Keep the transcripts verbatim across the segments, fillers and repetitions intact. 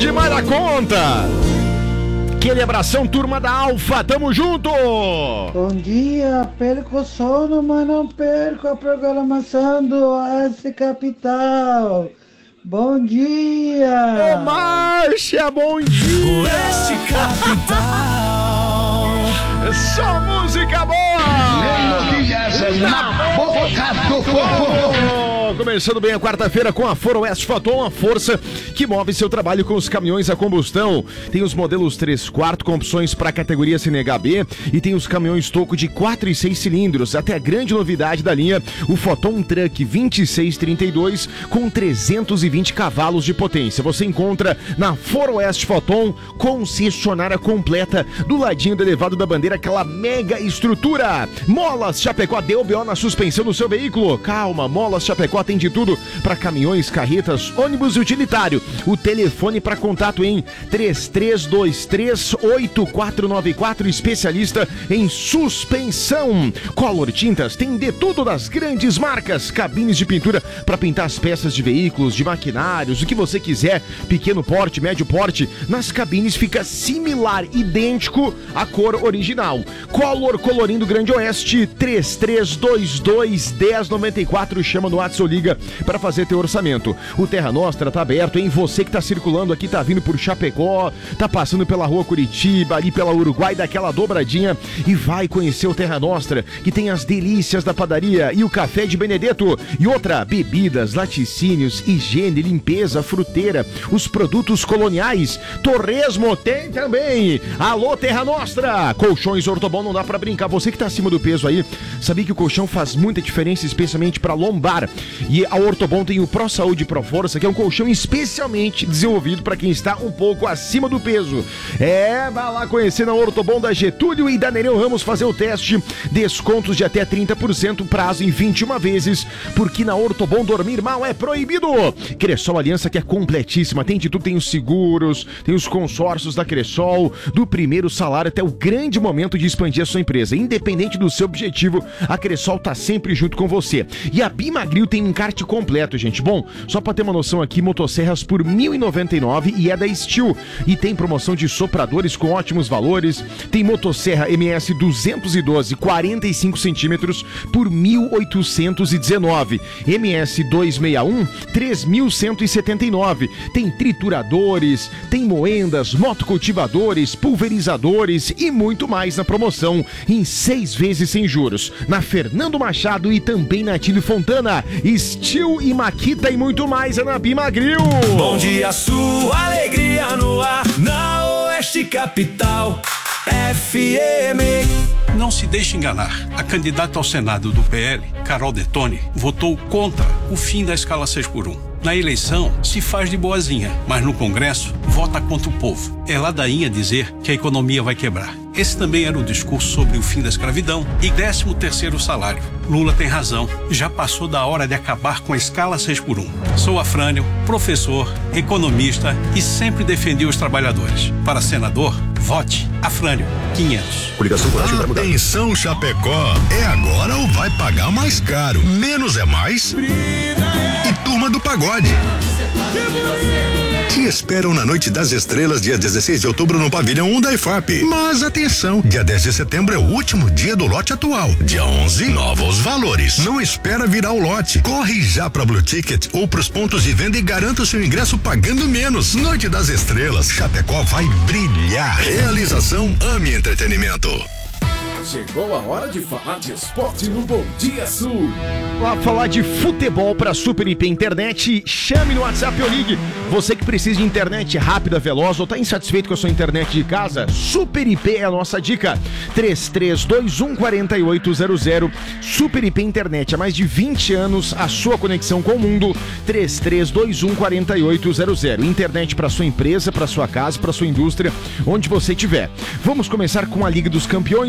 demais da conta. Aquele abração, turma da Alfa, tamo junto! Bom dia, perco o sono, mas não perco a programação do Oeste Capital. Bom dia! Ô, Márcia, bom dia! Oeste Capital. Só música boa! Melodias na boca do povo! Começando bem a quarta-feira com a Ford Oeste Foton, a força que move seu trabalho com os caminhões a combustão. Tem os modelos três quartos com opções para a categoria C N H B e tem os caminhões toco de quatro e seis cilindros. Até a grande novidade da linha, o Foton Truck vinte e seis trinta e dois com trezentos e vinte cavalos de potência. Você encontra na Ford Oeste Foton, concessionária completa, do ladinho do elevado da bandeira, aquela mega estrutura. Molas Chapecó, deu B O na suspensão do seu veículo? Calma, Molas Chapecó tem de tudo para caminhões, carretas, ônibus e utilitário. O telefone para contato em três três dois três oito quatro nove quatro, especialista em suspensão. Color Tintas tem de tudo das grandes marcas, cabines de pintura para pintar as peças de veículos, de maquinários, o que você quiser, pequeno porte, médio porte, nas cabines fica similar, idêntico à cor original. Color Colorindo Grande Oeste, três três dois dois um zero nove quatro, chama no WhatsApp, liga para fazer teu orçamento. O Terra Nostra tá aberto, hein? Você que tá circulando aqui, tá vindo por Chapecó, tá passando pela rua Curitiba, ali pela Uruguai, daquela dobradinha, e vai conhecer o Terra Nostra, que tem as delícias da padaria e o café de Benedetto. E outra, bebidas, laticínios, higiene, limpeza, fruteira, os produtos coloniais. Torresmo tem também. Alô, Terra Nostra! Colchões Ortobon, não dá pra brincar. Você que tá acima do peso aí, sabia que o colchão faz muita diferença, especialmente pra lombar. E a Ortobon tem o Pro Saúde Pro Força, que é um colchão especialmente desenvolvido para quem está um pouco acima do peso. É, vai lá conhecer na Ortobon da Getúlio e da Nereu Ramos fazer o teste. Descontos de até trinta por cento, prazo em vinte e uma vezes, porque na Ortobon dormir mal é proibido. Cressol Aliança, que é completíssima, tem de tudo, tem os seguros, tem os consórcios da Cressol, do primeiro salário até o grande momento de expandir a sua empresa. Independente do seu objetivo, a Cressol tá sempre junto com você. E a Bimagril tem um encarte completo, gente. Bom, só pra ter uma noção aqui, motosserras por mil e noventa e nove reais e é da Steel. E tem promoção de sopradores com ótimos valores. Tem motosserra M S duzentos e doze, quarenta e cinco centímetros por mil oitocentos e dezenove reais. M S duzentos e sessenta e um, três mil cento e setenta e nove reais. Tem trituradores, tem moendas, motocultivadores, pulverizadores e muito mais na promoção em seis vezes sem juros. Na Fernando Machado e também na Atílio Fontana. Steel e Maquita e muito mais é na Bimagril. Bom dia, sua alegria no ar, na Oeste Capital F M. Não se deixe enganar. A candidata ao Senado do P L, Carol Detoni, votou contra o fim da escala seis por um. Na eleição, se faz de boazinha, mas no Congresso, vota contra o povo. É ladainha dizer que a economia vai quebrar. Esse também era o discurso sobre o fim da escravidão e décimo terceiro salário. Lula tem razão, já passou da hora de acabar com a escala seis por um. Sou Afrânio, professor, economista e sempre defendi os trabalhadores. Para senador, vote Afrânio, quinhentos. Coligação Coragem para Mudar. Atenção, Chapecó, é agora ou vai pagar mais caro? Menos é mais? E Turma do Pagode. Te esperam na Noite das Estrelas, dia dezesseis de outubro, no pavilhão um da I F A P. Mas atenção, dia dez de setembro é o último dia do lote atual. Dia onze, novos valores. Não espera virar o lote. Corre já pra Blue Ticket ou pros pontos de venda e garanta o seu ingresso pagando menos. Noite das Estrelas, Chapecó vai brilhar. Realização Ame Entretenimento. Chegou a hora de falar de esporte no Bom Dia Sul. Lá falar de futebol para Super I P Internet, chame no WhatsApp ou ligue. Você que precisa de internet rápida, veloz ou está insatisfeito com a sua internet de casa, Super I P é a nossa dica. três três dois um quatro oito zero zero. Super I P Internet, há mais de vinte anos, a sua conexão com o mundo. três três dois um quatro oito zero zero. Internet para sua empresa, para sua casa, para sua indústria, onde você estiver. Vamos começar com a Liga dos Campeões. Ontem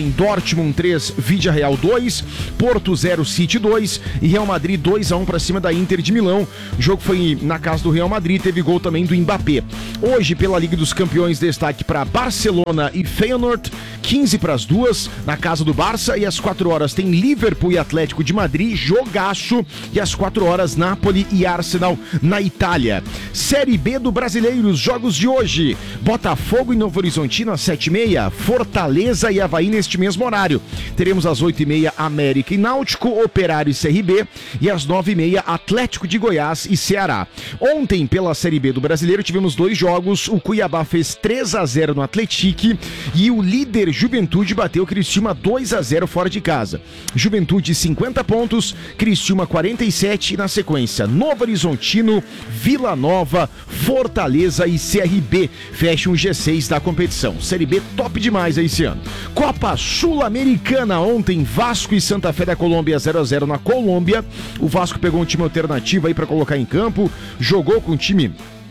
Ontem, Dortmund três, Villarreal dois, Porto zero, City dois e Real Madrid dois a um para cima da Inter de Milão. O jogo foi na casa do Real Madrid, teve gol também do Mbappé. Hoje, pela Liga dos Campeões, destaque para Barcelona e Feyenoord, quinze para as duas, na casa do Barça, e às quatro horas tem Liverpool e Atlético de Madrid, jogaço, e às quatro horas Napoli e Arsenal na Itália. Série B do Brasileiro, os jogos de hoje: Botafogo e Novo Horizontino às sete e meia, Fortaleza e Avaí neste mesmo horário. Teremos às oito e meia América e Náutico, Operário e C R B, e às nove e meia Atlético de Goiás e Ceará. Ontem, pela Série B do Brasileiro, tivemos dois jogos. O Cuiabá fez três a zero no Atlético e o líder Juventude bateu o Criciúma dois a zero fora de casa. Juventude cinquenta pontos, Criciúma quarenta e sete, e na sequência Novo Horizontino, Vila Nova, Fortaleza e C R B fecham o G seis da competição. Série B top demais aí esse ano. Copa Sul-Americana, ontem Vasco e Santa Fé da Colômbia zero a zero na Colômbia. O Vasco pegou um time alternativo aí para colocar em campo, jogou com o time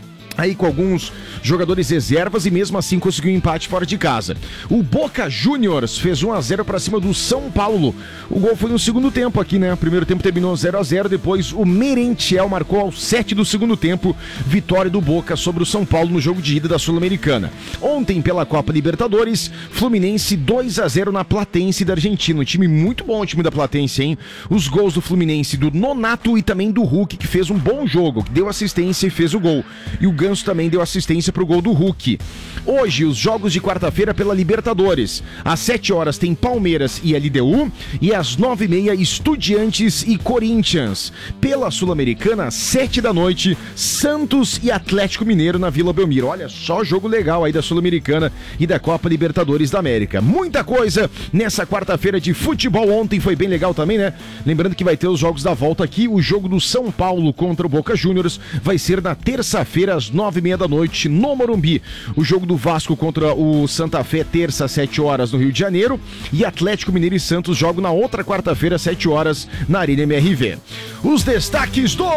aí com alguns jogadores reservas e mesmo assim conseguiu um empate fora de casa. O Boca Juniors fez um a zero para cima do São Paulo. O gol foi no segundo tempo aqui, né? O primeiro tempo terminou zero a zero, depois o Merentiel marcou aos sete do segundo tempo, vitória do Boca sobre o São Paulo no jogo de ida da Sul-Americana. Ontem, pela Copa Libertadores, Fluminense dois a zero na Platense da Argentina. Um time muito bom, o time da Platense, hein? Os gols do Fluminense, do Nonato e também do Hulk, que fez um bom jogo, que deu assistência e fez o gol. E o Ganso também deu assistência pro gol do Hulk. Hoje, os jogos de quarta-feira pela Libertadores. Às sete horas tem Palmeiras e L D U e às nove e meia Estudiantes e Corinthians. Pela Sul-Americana, às sete da noite, Santos e Atlético Mineiro na Vila Belmiro. Olha só, jogo legal aí da Sul-Americana e da Copa Libertadores da América. Muita coisa nessa quarta-feira de futebol. Ontem foi bem legal também, né? Lembrando que vai ter os jogos da volta aqui. O jogo do São Paulo contra o Boca Juniors vai ser na terça-feira às nove e meia da noite no Morumbi. O jogo do Vasco contra o Santa Fé, terça às sete horas no Rio de Janeiro, e Atlético Mineiro e Santos jogam na outra quarta-feira às sete horas na Arena M R V. Os destaques do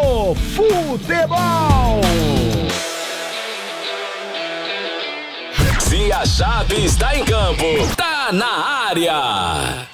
futebol. Se a Chape está em campo, tá na área.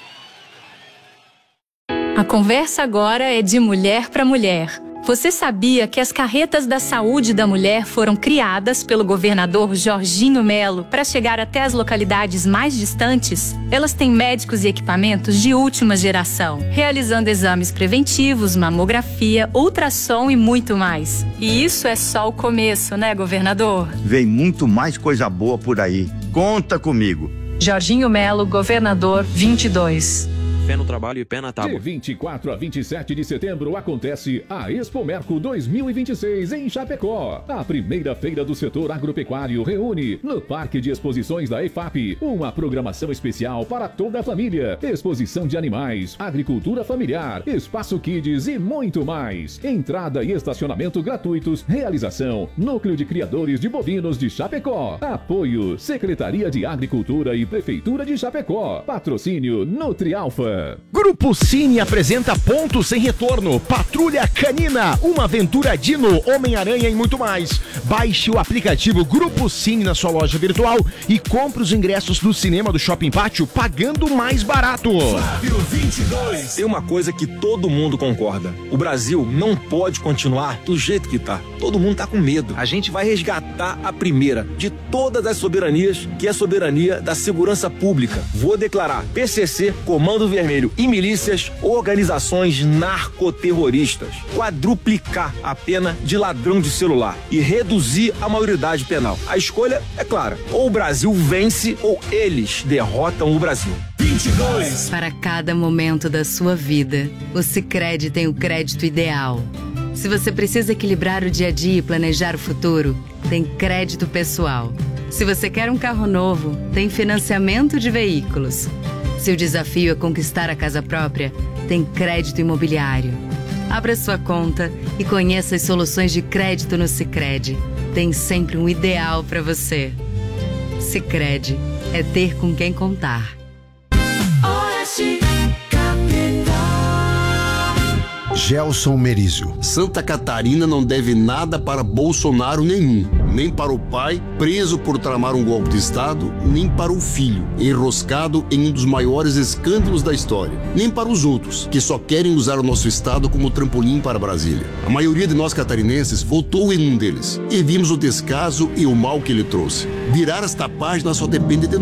A conversa agora é de mulher para mulher. Você sabia que as carretas da saúde da mulher foram criadas pelo governador Jorginho Melo para chegar até as localidades mais distantes? Elas têm médicos e equipamentos de última geração, realizando exames preventivos, mamografia, ultrassom e muito mais. E isso é só o começo, né, governador? Vem muito mais coisa boa por aí. Conta comigo. Jorginho Melo, governador vinte e dois. Pé no trabalho e pé na tábua. De vinte e quatro a vinte e sete de setembro acontece a Expo Merco dois mil e vinte e seis em Chapecó. A primeira feira do setor agropecuário reúne no Parque de Exposições da E F A P uma programação especial para toda a família. Exposição de animais, agricultura familiar, espaço kids e muito mais. Entrada e estacionamento gratuitos. Realização: Núcleo de Criadores de Bovinos de Chapecó. Apoio: Secretaria de Agricultura e Prefeitura de Chapecó. Patrocínio: Nutrialfa. Grupo Cine apresenta Ponto Sem Retorno, Patrulha Canina, Uma Aventura Dino, Homem-Aranha e muito mais. Baixe o aplicativo Grupo Cine na sua loja virtual e compre os ingressos do cinema do Shopping Pátio pagando mais barato. Flávio vinte e dois. Tem uma coisa que todo mundo concorda: o Brasil não pode continuar do jeito que tá. Todo mundo tá com medo. A gente vai resgatar a primeira de todas as soberanias, que é a soberania da segurança pública. Vou declarar P C C, Comando Vermelho e milícias organizações narcoterroristas. Quadruplicar a pena de ladrão de celular e reduzir a maioridade penal. A escolha é clara: ou o Brasil vence ou eles derrotam o Brasil. vinte e dois. Para cada momento da sua vida, o Sicredi tem o crédito ideal. Se você precisa equilibrar o dia a dia e planejar o futuro, tem crédito pessoal. Se você quer um carro novo, tem financiamento de veículos. Se o desafio é conquistar a casa própria, tem crédito imobiliário. Abra sua conta e conheça as soluções de crédito no Sicredi. Tem sempre um ideal para você. Sicredi é ter com quem contar. Oeste Capital. Gelson Merizio. Santa Catarina não deve nada para Bolsonaro nenhum, nem para o pai, preso por tramar um golpe de Estado, nem para o filho, enroscado em um dos maiores escândalos da história, nem para os outros, que só querem usar o nosso Estado como trampolim para Brasília. A maioria de nós catarinenses votou em um deles, e vimos o descaso e o mal que ele trouxe. Virar esta página só depende de